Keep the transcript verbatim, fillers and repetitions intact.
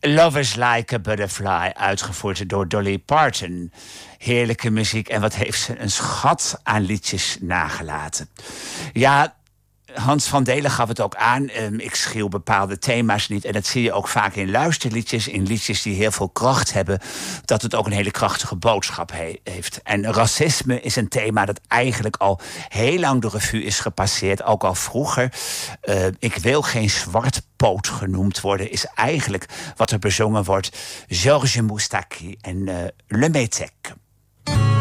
Love is Like a Butterfly, uitgevoerd door Dolly Parton. Heerlijke muziek. En wat heeft ze een schat aan liedjes nagelaten. Ja, Hans van Delen gaf het ook aan. Um, ik schreeuw bepaalde thema's niet. En dat zie je ook vaak in luisterliedjes. In liedjes die heel veel kracht hebben. Dat het ook een hele krachtige boodschap he- heeft. En racisme is een thema dat eigenlijk al heel lang de revue is gepasseerd. Ook al vroeger. Uh, ik wil geen zwartpoot genoemd worden. Is eigenlijk wat er bezongen wordt. Georges Moustaki en uh, Le Métèque.